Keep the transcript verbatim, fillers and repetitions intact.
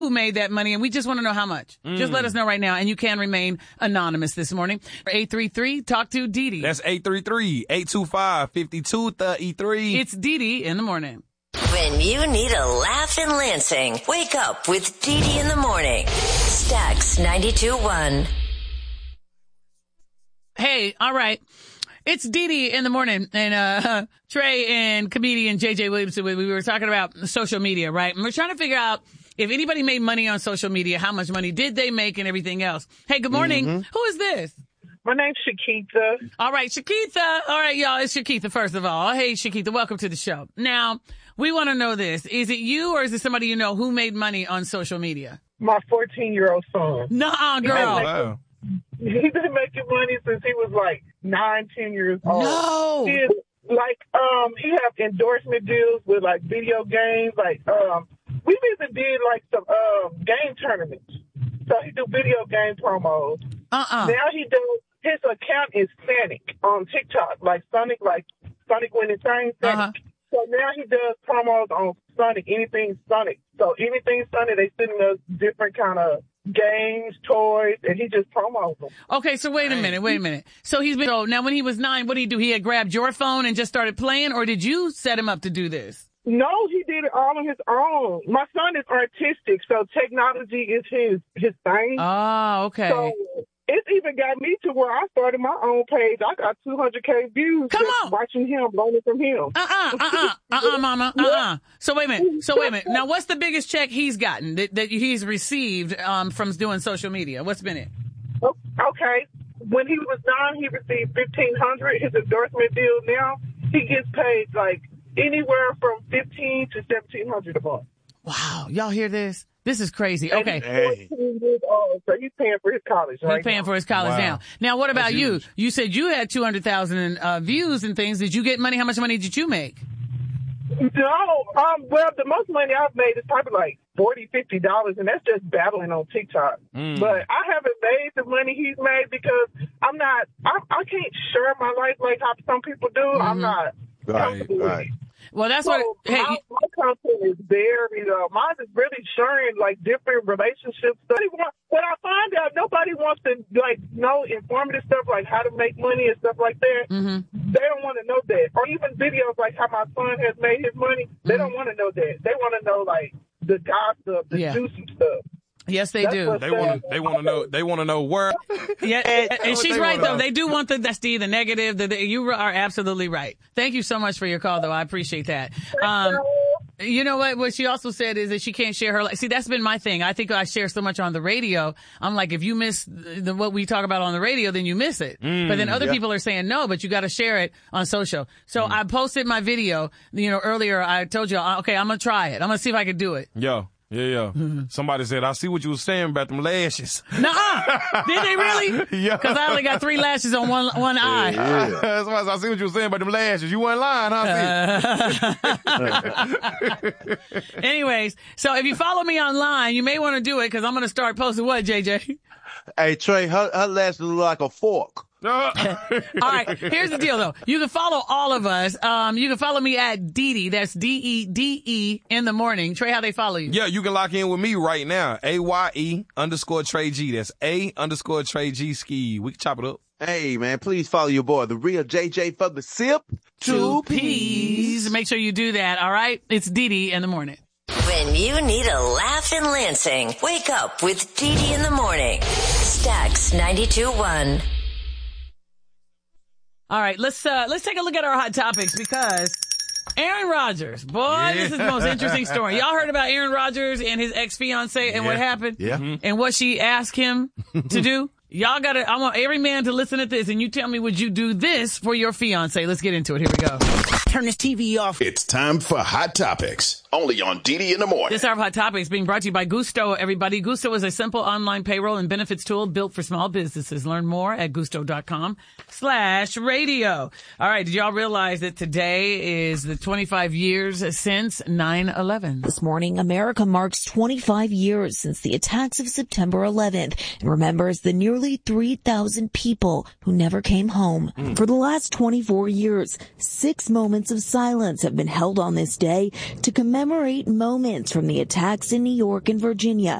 who made that money, and we just want to know how much. Mm. Just let us know right now, and you can remain anonymous this morning. eight three three, talk to Dee Dee. That's eight three three, eight two five, five two three three. It's Dee Dee in the morning. When you need a laugh in Lansing, wake up with Dee Dee in the morning. Stax ninety-two point one. Hey, all right. It's Dee Dee in the morning, and uh Trey and comedian J J Williamson, we were talking about social media, right? And we're trying to figure out if anybody made money on social media, how much money did they make and everything else. Hey, good morning. Mm-hmm. Who is this? My name's Shakitha. All right, Shakitha. All right, y'all, it's Shakitha, first of all. Hey, Shakitha, welcome to the show. Now, we want to know this. Is it you or is it somebody you know who made money on social media? My fourteen-year-old son. Nuh-uh, girl. Oh, wow. He's been making money since he was like nine, ten years old. No. He is, like, um, he have endorsement deals with like video games. Like, um, we even did like some um game tournaments. So he do video game promos. Uh-uh. Now he does. His account is Sonic on TikTok, like Sonic, like Sonic when it's saying Sonic. Uh-huh. So now he does promos on Sonic, anything Sonic. So anything Sonic, they send us different kind of games, toys, and he just promos them. Okay, so wait a minute, wait a minute. So he's been, so now when he was nine, what did he do? He had grabbed your phone and just started playing, or did you set him up to do this? No, he did it all on his own. My son is artistic, so technology is his, his thing. Oh, okay. So it's even got me to where I started my own page. I got two hundred K views Come just on. watching him, learning from him. Uh-uh, uh-uh, uh-uh, mama, uh-uh. So wait a minute, so wait a minute. Now, what's the biggest check he's gotten that, that he's received um, from doing social media? What's been it? Oh, okay. When he was nine, he received fifteen hundred dollars. His endorsement deal now, he gets paid like anywhere from fifteen to seventeen hundred dollars a month. Wow, y'all hear this? This is crazy. Okay. Hey. Years old, so he's paying for his college. He's right paying now. for his college Wow. now. Now, what about That's you? huge. You said you had two hundred thousand uh, views and things. Did you get money? How much money did you make? No, um, well, the most money I've made is probably like forty dollars, fifty dollars, and that's just battling on TikTok. Mm. But I haven't made the money he's made because I'm not, I, I can't share my life like how some people do. Mm-hmm. I'm not Right, comfortable with right. it. Well, that's So what. Hey, my, my content is very, uh, mine is really sharing like different relationships. Nobody want, when I find out nobody wants to like know informative stuff like how to make money and stuff like that, mm-hmm. they don't want to know that. Or even videos like how my son has made his money, they Mm-hmm. don't want to know that. They want to know like the gossip, the Yeah. juicy stuff. Yes, they That's do. what- They want to. They want to know. They want to know where. Yeah, and, and she's They right wanna though. know. They do want the that's the, the negative. The, the, you are absolutely right. Thank you so much for your call, though. I appreciate that. Um, you know what? What she also said is that she can't share her life. See, that's been my thing. I think I share so much on the radio. I'm like, if you miss the, what we talk about on the radio, then you miss it. Mm, but then other yeah. people are saying no, but you got to share it on social. So Mm. I posted my video. You know, earlier I told you, okay, I'm gonna try it. I'm gonna see if I can do it. Yo, yeah, yeah. Somebody said, I see what you were saying about them lashes. Nuh-uh. Did they really? Yeah. Because I only got three lashes on one one eye. That's why I see what you were saying about them lashes. You weren't lying, huh? Anyways, so if you follow me online, you may want to do it because I'm going to start posting what, J J? Hey, Trey, her, her lashes look like a fork. All right, here's the deal, though. You can follow all of us. Um, you can follow me at Dee Dee. That's D E D E in the morning. Trey, how they follow you? Yeah, you can lock in with me right now. A Y E underscore Trey G. That's A underscore Trey G ski. We can chop it up. Hey, man, please follow your boy, the real J J for the sip. Two P's. Make sure you do that, all right? It's Dee Dee in the morning. When you need a laugh in Lansing, wake up with Dee Dee in the morning. Stax ninety-two point one. All right, let's uh let's take a look at our hot topics because Aaron Rodgers, boy, Yeah. this is the most interesting story. Y'all heard about Aaron Rodgers and his ex-fiancée and what Yeah. happened? Yeah. And what she asked him to do? Y'all gotta, I want every man to listen to this and you tell me, would you do this for your fiancé? Let's get into it. Here we go. Turn this T V off. It's time for Hot Topics, only on Dee Dee in the morning. This hour of Hot Topics being brought to you by Gusto, everybody. Gusto is a simple online payroll and benefits tool built for small businesses. Learn more at gusto.com slash radio. All right. Did y'all realize that today is the twenty-five years since nine eleven? This morning, America marks twenty-five years since the attacks of September eleventh and remembers the nearly three thousand people who never came home. Mm. For the last twenty-four years, six moments of silence have been held on this day to commemorate commemorate moments from the attacks in New York and Virginia